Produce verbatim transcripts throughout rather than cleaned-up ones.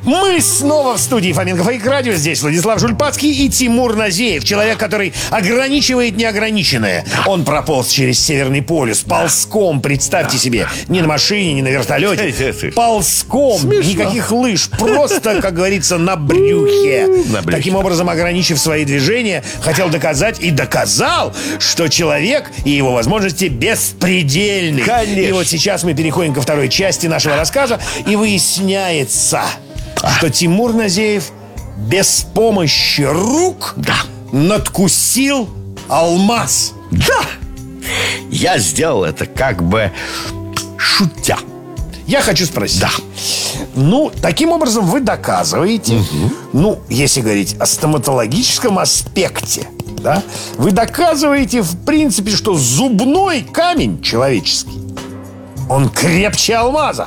Мы снова в студии Фоменко Фейк Радио. Здесь Владислав Жульпацкий и Тимур Назеев. Человек, который ограничивает неограниченное. Он прополз через Северный полюс ползком, представьте себе. Не на машине, не на вертолете. Ползком, никаких лыж. Просто, как говорится, на брюхе. Таким образом, ограничив свои движения, хотел доказать и доказал, что человек и его возможности беспредельны. Конечно. И вот сейчас мы переходим ко второй части нашего рассказа. И выясняется, что Тимур Назеев без помощи рук Да. надкусил алмаз. Да. Я сделал это как бы шутя. Я хочу спросить. Да. Ну, таким образом вы доказываете, угу. ну, если говорить о стоматологическом аспекте, да, вы доказываете, в принципе, что зубной камень человеческий, он крепче алмаза.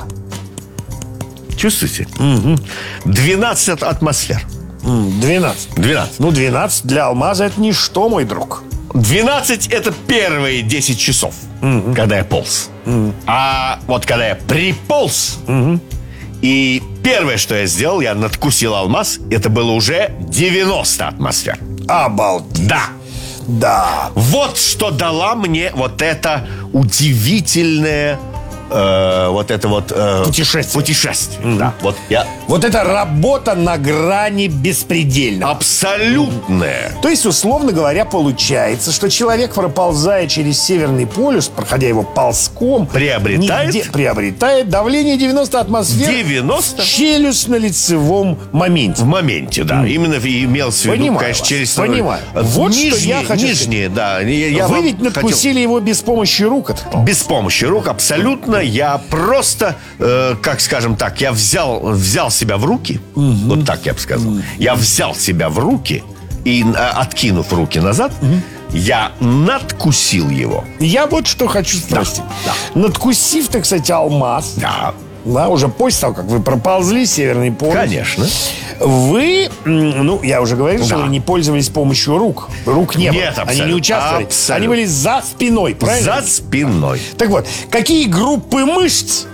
Чувствуете? Угу. двенадцать атмосфер. двенадцать. двенадцать. Ну, двенадцать для алмаза это ничто, мой друг. двенадцать это первые десять часов, угу. когда я полз. Угу. А вот когда я приполз, угу. и первое, что я сделал, я надкусил алмаз, это было уже девяносто атмосфер. Обалдеть. Да. Да. Вот что дала мне вот это удивительное э, вот это вот э, путешествие. Путешествие. Mm-hmm. Да. Вот я. Вот это работа на грани беспредельного. Абсолютная. То есть, условно говоря, получается, что человек, проползая через Северный полюс, проходя его ползком, приобретает, нигде, приобретает давление девяносто атмосфер девяносто в челюстно-лицевом моменте. В моменте, да. Mm. Именно имелось в виду, понимаю конечно, вас, через... Понимаю. Вот нижние, что я хочу нижние, да. Я Вы ведь надкусили хотел... его без помощи рук. Это без помощи рук, абсолютно. Я просто, э, как скажем так, я взял, взял себя в руки. Mm-hmm. Вот так я бы сказал. Mm-hmm. Я взял себя в руки и, э, откинув руки назад, mm-hmm. я надкусил его. Я вот что хочу спросить. Да, да. Надкусив, так сказать, алмаз. Да. Да, уже после того, как вы проползли Северный полюс. Конечно. Вы, ну, я уже говорил, да. что вы не пользовались помощью рук. Рук не было. Нет, абсолютно. Они не участвовали. Абсолютно. Они были за спиной, правильно? За спиной. Так вот, какие группы мышц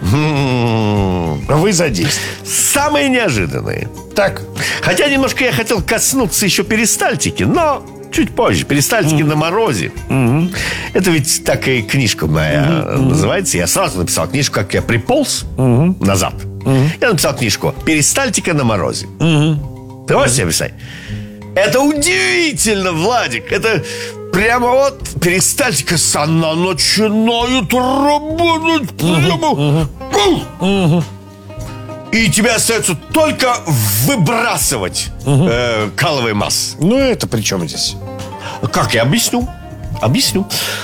вы задействовали? Самые неожиданные. Так. Хотя немножко я хотел коснуться еще перистальтики, но чуть позже. Перистальтики mm-hmm. на морозе. Mm-hmm. Это ведь такая книжка моя mm-hmm. называется. Я сразу написал книжку, как я приполз mm-hmm. назад. Mm-hmm. Я написал книжку «Перистальтика на морозе». Mm-hmm. Ты можешь себе представить? Это удивительно, Владик. Это прямо вот перистальтика, она начинает работать прямо. Mm-hmm. Mm-hmm. И тебе остается только выбрасывать угу. э, каловые массы. Ну, это при чем здесь? Как я объясню? Объясню.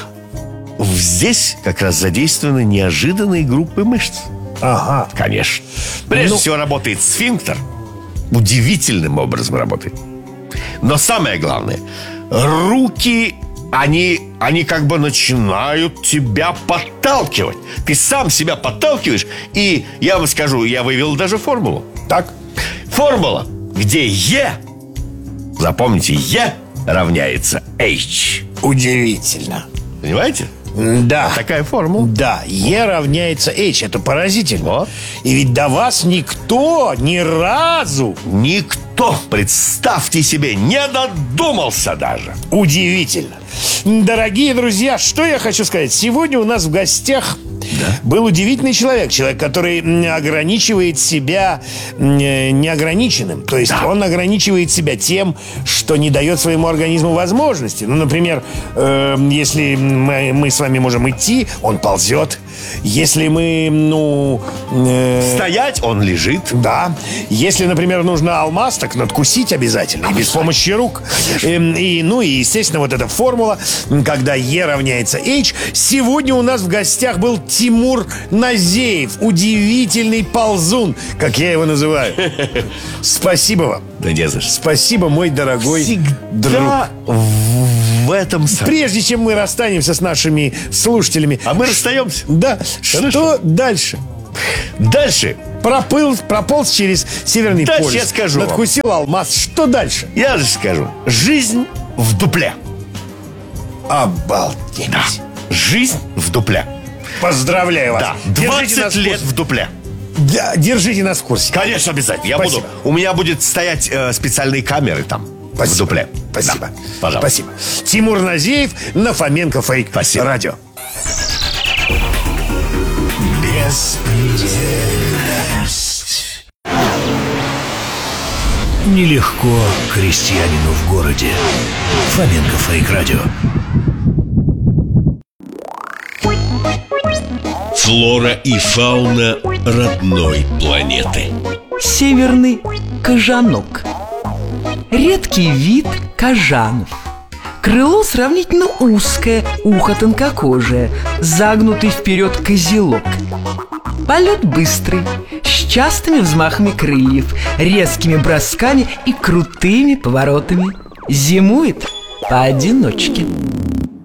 Здесь как раз задействованы неожиданные группы мышц. Ага. Конечно. Прежде ну... всего работает сфинктер. Удивительным образом работает. Но самое главное, руки... Они, они как бы начинают тебя подталкивать. Ты сам себя подталкиваешь. И я вам скажу, я вывел даже формулу. Так. Формула, где Е, запомните, Е равняется H. Удивительно. Понимаете? Да. Такая формула. Да, Е равняется H. Это поразительно. Вот. И ведь до вас никто ни разу... Никто, представьте себе, не додумался даже. Удивительно. Дорогие друзья, что я хочу сказать. Сегодня у нас в гостях да. был удивительный человек. Человек, который ограничивает себя неограниченным. То есть да. он ограничивает себя тем, что не дает своему организму возможности. Ну, например, э, если мы, мы с вами можем идти, он ползет. Если мы, ну... Э, Стоять, он лежит. Да. Если, например, нужно алмаз, так надкусить обязательно. И без помощи рук. И, и, ну и, естественно, вот эта формула, когда Е равняется H. Сегодня у нас в гостях был Тимур Назеев. Удивительный ползун, как я его называю. Спасибо вам. Да не за что. Спасибо, мой дорогой Всегда друг. В этом самом. Прежде чем мы расстанемся с нашими слушателями. А мы расстаемся. Да. Хорошо. Что дальше? Дальше. Проплыл, прополз через Северный дальше полюс. Я скажу надкусил вам. алмаз. Что дальше? Я же скажу. Жизнь в дупле. Обалдеть. Да. Жизнь в дупле. Поздравляю вас. Да. двадцать лет в дупле. Да, держите нас в курсе. Конечно, обязательно. Я Спасибо. буду. У меня будет стоять э, специальные камеры там. Спасибо. В дупле. Спасибо. Да, пожалуйста. Спасибо. Тимур Назеев на Фоменко Фейк Спасибо. Радио. Беспредельность. Нелегко крестьянину в городе. Фоменко Фейк Радио. Флора и фауна родной планеты. Северный кожанок. Редкий вид кожанов. Крыло сравнительно узкое, ухо тонкокожее, загнутый вперед козелок. Полет быстрый, с частыми взмахами крыльев, резкими бросками и крутыми поворотами. Зимует поодиночке.